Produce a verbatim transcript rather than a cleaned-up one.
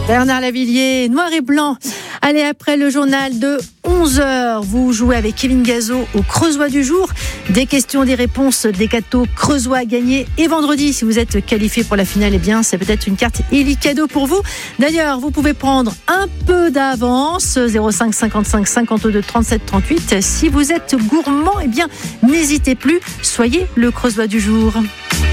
Bernard Lavillier, Noir et Blanc. Allez, après le journal de onze heures, vous jouez avec Kevin Gazo au Creusois du jour. Des questions, des réponses, des gâteaux Creusois à gagner. Et vendredi, si vous êtes qualifié pour la finale, eh bien, c'est peut-être une carte Eli cadeau pour vous. D'ailleurs, vous pouvez prendre un peu d'avance. zéro cinq cinquante-cinq cinquante-deux trente-sept trente-huit. Si vous êtes gourmand, eh bien, n'hésitez plus. Soyez le Creusois du jour.